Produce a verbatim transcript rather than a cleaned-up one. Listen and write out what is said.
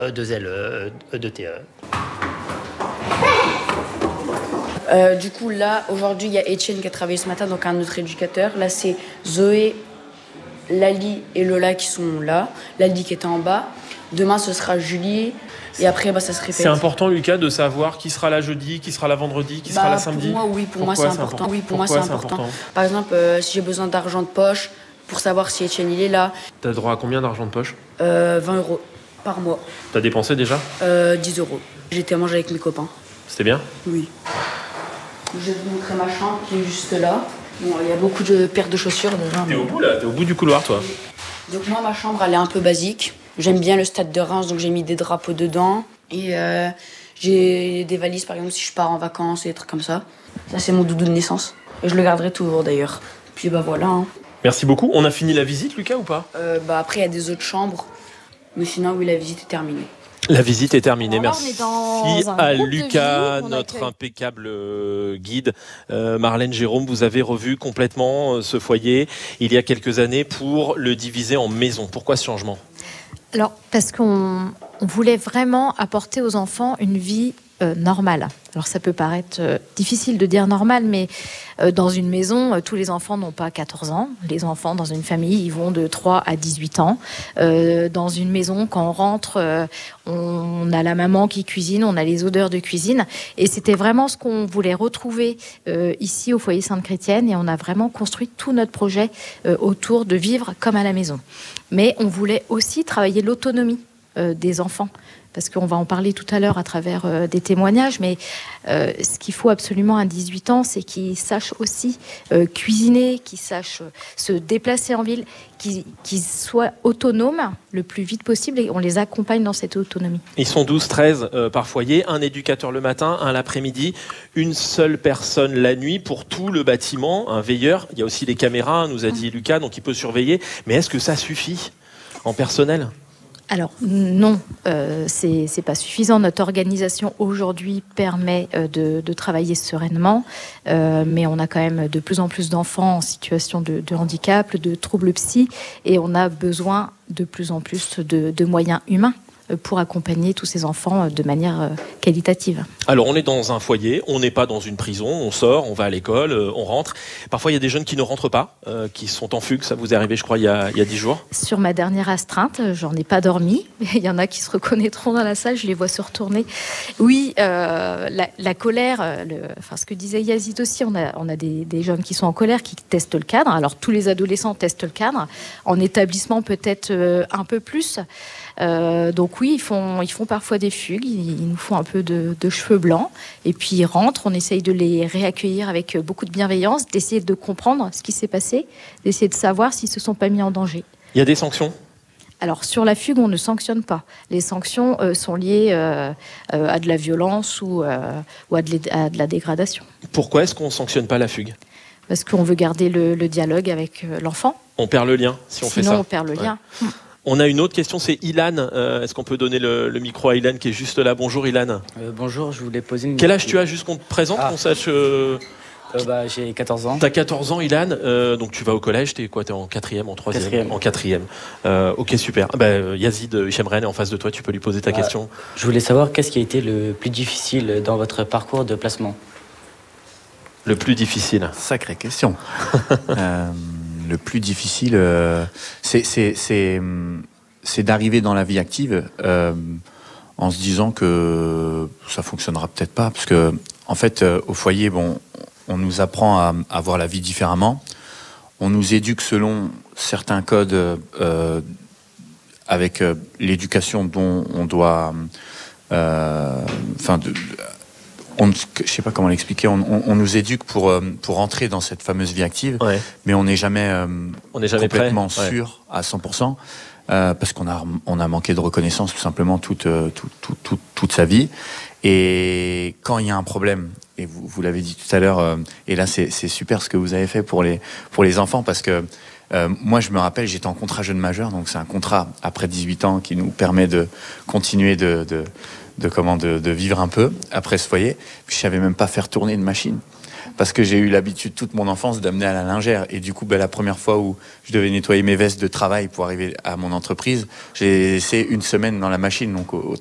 E deux L, E deux T E. Euh, du coup, là, aujourd'hui, il y a Etienne qui a travaillé ce matin, donc un autre éducateur. Là, c'est Zoé, Lali et Lola qui sont là. Lali qui était en bas. Demain, ce sera Julie. Et après, bah, ça se répète. C'est important, Lucas, de savoir qui sera là jeudi, qui sera là vendredi, qui bah, sera là samedi. Pour moi, oui, pour Pourquoi moi, c'est important. important. Oui, pour Pourquoi moi, c'est important. important. Par exemple, euh, si j'ai besoin d'argent de poche, pour savoir si Etienne il est là. T'as droit à combien d'argent de poche ? euh, vingt euros par mois. T'as dépensé déjà ? euh, dix euros. J'étais à manger avec mes copains. C'était bien ? Oui. Je vais vous montrer ma chambre qui est juste là. Bon, il y a beaucoup de paires de chaussures déjà. T'es au bout là, t'es au bout du couloir toi. Donc moi, ma chambre, elle est un peu basique. J'aime bien le stade de Reims, donc j'ai mis des drapeaux dedans. Et euh, j'ai des valises, par exemple, si je pars en vacances et des trucs comme ça. Ça, c'est mon doudou de naissance. Et je le garderai toujours d'ailleurs. Puis bah voilà. Hein. Merci beaucoup. On a fini la visite, Lucas, ou pas ? euh, bah, Après, il y a des autres chambres. Mais sinon, oui, la visite est terminée. La visite est terminée. Alors là, Merci on est dans un à groupe de Lucas, vie, on notre accueille. impeccable euh, guide. Euh, Marlène, Jérôme, vous avez revu complètement euh, ce foyer il y a quelques années pour le diviser en maisons. Pourquoi ce changement ? Alors, parce qu'on on voulait vraiment apporter aux enfants une vie euh, normale. Alors, ça peut paraître euh, difficile de dire normal, mais euh, dans une maison, euh, tous les enfants n'ont pas quatorze ans. Les enfants, dans une famille, ils vont de trois à dix-huit ans. Euh, dans une maison, quand on rentre, euh, on a la maman qui cuisine, on a les odeurs de cuisine. Et c'était vraiment ce qu'on voulait retrouver euh, ici au foyer Sainte-Chrétienne. Et on a vraiment construit tout notre projet euh, autour de vivre comme à la maison. Mais on voulait aussi travailler l'autonomie euh, des enfants. Parce qu'on va en parler tout à l'heure à travers euh, des témoignages, mais euh, ce qu'il faut absolument à dix-huit ans, c'est qu'ils sachent aussi euh, cuisiner, qu'ils sachent euh, se déplacer en ville, qu'ils, qu'ils soient autonomes le plus vite possible et on les accompagne dans cette autonomie. Ils sont douze treize euh, par foyer, un éducateur le matin, un l'après-midi, une seule personne la nuit pour tout le bâtiment, un veilleur. Il y a aussi les caméras, nous a dit Lucas, donc il peut surveiller. Mais est-ce que ça suffit en personnel ? Alors non, euh, c'est, c'est pas suffisant. Notre organisation aujourd'hui permet euh, de, de travailler sereinement, euh, mais on a quand même de plus en plus d'enfants en situation de, de handicap, de troubles psy, et on a besoin de plus en plus de, de moyens humains pour accompagner tous ces enfants de manière qualitative. Alors on est dans un foyer, on n'est pas dans une prison, on sort, on va à l'école, on rentre. Parfois il y a des jeunes qui ne rentrent pas, euh, qui sont en fugue, ça vous est arrivé je crois il y a, il y a dix jours. Sur ma dernière astreinte, j'en ai pas dormi, il y en a qui se reconnaîtront dans la salle, je les vois se retourner. Oui, euh, la, la colère, le, enfin, ce que disait Yazid aussi, on a, on a des, des jeunes qui sont en colère, qui testent le cadre. Alors tous les adolescents testent le cadre, en établissement peut-être euh, un peu plus. Euh, donc oui, ils font, ils font parfois des fugues, ils, ils nous font un peu de, de cheveux blancs, et puis ils rentrent, on essaye de les réaccueillir avec beaucoup de bienveillance, d'essayer de comprendre ce qui s'est passé, d'essayer de savoir s'ils se sont pas mis en danger. Il y a des sanctions ? Alors sur la fugue, on ne sanctionne pas. Les sanctions euh, sont liées euh, euh, à de la violence ou, euh, ou à, de, à de la dégradation. Pourquoi est-ce qu'on ne sanctionne pas la fugue ? Parce qu'on veut garder le, le dialogue avec l'enfant. On perd le lien si on Sinon, fait ça. Sinon on perd le lien. Ouais. On a une autre question, c'est Ilan. Euh, est-ce qu'on peut donner le, le micro à Ilan qui est juste là ? Bonjour Ilan. Euh, bonjour, je voulais poser une... Quel âge tu as, juste qu'on te présente, ah. qu'on sache euh... euh, bah, J'ai quatorze ans. T'as quatorze ans Ilan, euh, donc tu vas au collège, t'es quoi ? T'es en quatrième, en troisième ? Quatrième. En quatrième. Euh, ok, super. Bah, Yazid Hichem-Rennes est en face de toi, tu peux lui poser ta ah, question. Je voulais savoir qu'est-ce qui a été le plus difficile dans votre parcours de placement ? Le plus difficile ? Sacrée question. euh, le plus difficile, euh, c'est, c'est, c'est, c'est d'arriver dans la vie active euh, en se disant que ça fonctionnera peut-être pas, parce que en fait, euh, au foyer, bon, on nous apprend à, à voir la vie différemment. On nous éduque selon certains codes, euh, avec euh, l'éducation dont on doit, euh, enfin, de, on, je sais pas comment l'expliquer. On, on, on nous éduque pour euh, pour entrer dans cette fameuse vie active, ouais. mais on n'est jamais, euh, on n'est jamais complètement prêt. sûr ouais. à cent pour cent. Euh, parce qu'on a, on a manqué de reconnaissance tout simplement toute, toute, toute, toute, toute sa vie. Et quand il y a un problème, et vous, vous l'avez dit tout à l'heure, euh, et là c'est, c'est super ce que vous avez fait pour les, pour les enfants, parce que euh, moi je me rappelle, j'étais en contrat jeune majeur, donc c'est un contrat après dix-huit ans qui nous permet de continuer de, de, de, comment, de, de vivre un peu après ce foyer. Je savais même pas faire tourner une machine. parce que j'ai eu l'habitude toute mon enfance d'amener à la lingère. Et du coup, ben, la première fois où je devais nettoyer mes vestes de travail pour arriver à mon entreprise, j'ai laissé une semaine dans la machine. Donc